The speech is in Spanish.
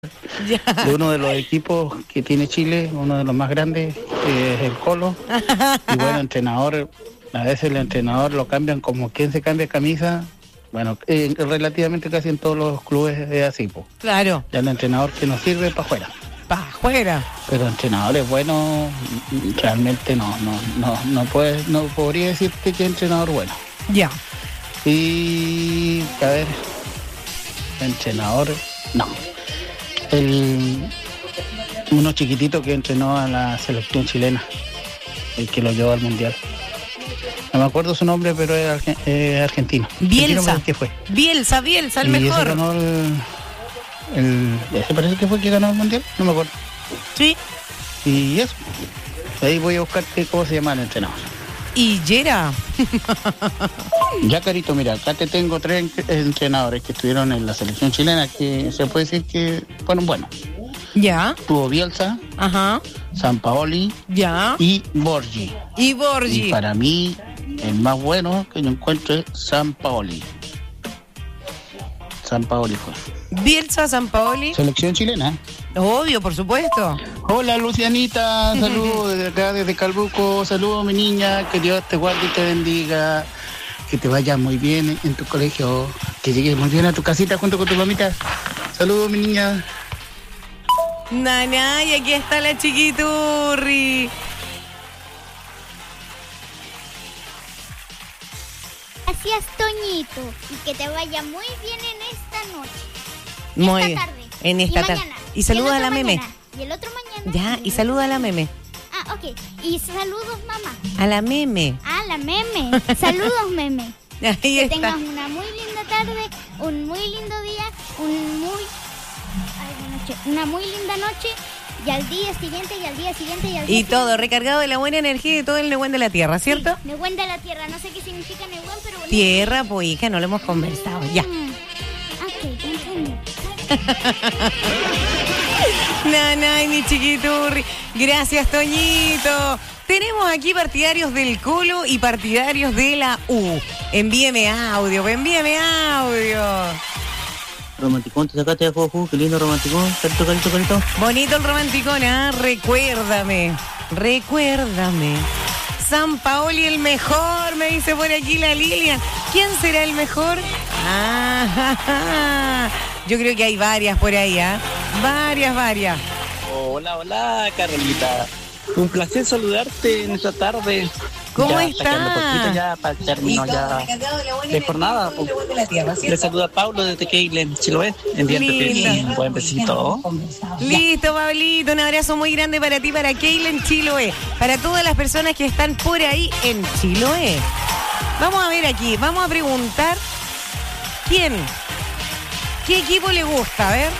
Ya. De uno de los equipos que tiene Chile, uno de los más grandes, es el Colo. Y bueno, entrenador, a veces el entrenador lo cambian como quien se cambia camisa. Bueno, relativamente casi en todos los clubes es así, pues. Claro. Ya el entrenador que no sirve para afuera. Para afuera. Pero entrenadores buenos, realmente no podría decirte que entrenador bueno. Ya. Y a ver, entrenador, no. Uno chiquitito que entrenó a la selección chilena, el que lo llevó al mundial. No me acuerdo su nombre, pero es argentino. Bielsa. ¿Qué fue? Bielsa, el y mejor. Ese ganó ese parece que fue el que ganó el mundial, no me acuerdo. Sí. Y eso. Ahí voy a buscar cómo se llama el entrenador. ¿Y Yera? Ya, Carito, mira, acá te tengo 3 entrenadores que estuvieron en la selección chilena, que se puede decir que fueron buenos. Ya. Tuvo Bielsa, Ajá. Sampaoli Ya. y Borgi. Y Borgi. Y para mí, el más bueno que yo encuentro es Sampaoli. Sampaoli fue. Bielsa, Sampaoli. Selección chilena. Obvio, por supuesto. Hola, Lucianita, saludos desde acá, desde Calbuco. Saludos, mi niña, que Dios te guarde y te bendiga. Que te vaya muy bien en tu colegio. Que llegues muy bien a tu casita junto con tu mamita. Saludos, mi niña. Nana, y aquí está la chiquiturri. Gracias, Toñito, y que te vaya muy bien en esta noche. Muy esta tarde. En esta tarde. Mañana. Y saluda a la mañana. meme. Y el otro mañana. Ya, y saluda a la meme. Ah, ok. Y saludos, mamá. A la meme. Ah, la meme. Saludos, meme. Ahí Que está. tengas una muy linda tarde, un muy lindo día, una muy linda noche, y al día siguiente, y al día siguiente, y al día Y todo, siguiente. recargado de la buena energía y de todo el Nehuen de la tierra, ¿cierto? Sí, Nehuen de la tierra, no sé qué significa Nehuen, pero bonito. Tierra, pues hija, no lo hemos conversado. Ya. Ok, ya entendí. Nanay, mi chiquiturri. Gracias, Toñito. Tenemos aquí partidarios del Colo y partidarios de la U. Envíeme audio, envíeme audio. Romanticón, te sacaste de juego, qué lindo romanticón, carito. Bonito el romanticón, ¿ah? Recuérdame. Sampaoli el mejor, me dice por aquí la Lilian. ¿Quién será el mejor? Yo creo que hay varias por ahí, ¿ah? Varias. Hola, Carolita. Un placer saludarte en esta tarde. ¿Cómo ya, está? sacando poquito ya para el término ya de jornada. Le saluda Pablo desde Keilen, Chiloé. Enviándote un buen besito. Listo, Pablito, un abrazo muy grande para ti, para Keilen Chiloé, para todas las personas que están por ahí en Chiloé. Vamos a ver aquí, vamos a preguntar ¿qué equipo le gusta? A ver.